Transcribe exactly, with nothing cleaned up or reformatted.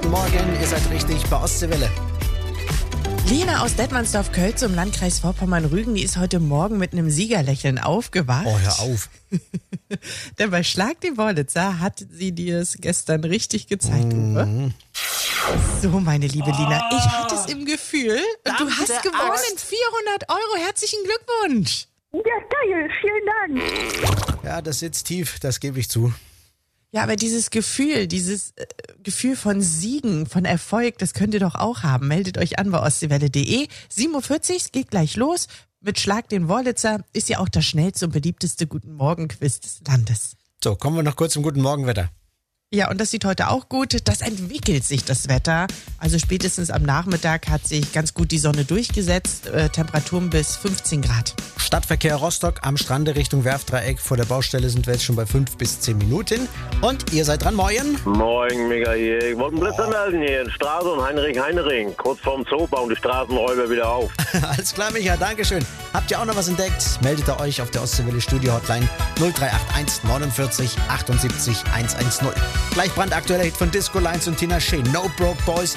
guten Morgen, ihr seid richtig bei Ostseewelle. Lena aus Detmandsdorf-Kölz im Landkreis Vorpommern-Rügen, die ist heute Morgen mit einem Siegerlächeln aufgewacht. Oh, hör auf. Denn bei Schlag den Wollitzer hat sie dir es gestern richtig gezeigt, Uwe. Mhm. So, meine liebe Lena, ich hatte es im Gefühl und du hast Verdammte gewonnen. Axt. vierhundert Euro, herzlichen Glückwunsch. Ja, geil, vielen Dank. Ja, das sitzt tief, das gebe ich zu. Ja, aber dieses Gefühl, dieses äh, Gefühl von Siegen, von Erfolg, das könnt ihr doch auch haben. Meldet euch an bei ostseewelle punkt de. sieben Uhr vierzig, es geht gleich los. Mit Schlag den Wollitzer ist ja auch das schnellste und beliebteste Guten Morgen-Quiz des Landes. So, kommen wir noch kurz zum guten Morgenwetter. Ja, und das sieht heute auch gut. Das entwickelt sich, das Wetter. Also spätestens am Nachmittag hat sich ganz gut die Sonne durchgesetzt. Äh, Temperaturen bis fünfzehn Grad. Stadtverkehr Rostock am Strande Richtung Werftdreieck. Vor der Baustelle sind wir jetzt schon bei fünf bis zehn Minuten. Und ihr seid dran, moin. Moin, Mega hier. Ich wollte einen Blitzer melden hier in Straße und Heinrich Heinering. Kurz vorm Zoo bauen die Straßenräuber wieder auf. Alles klar, Micha, dankeschön. Habt ihr auch noch was entdeckt? Meldet ihr euch auf der Ostseewelle Studio Hotline null drei acht eins neunundvierzig achtundsiebzig hundertzehn. Gleich brandaktueller Hit von Disco Lines und Tina Shea. No Broke Boys.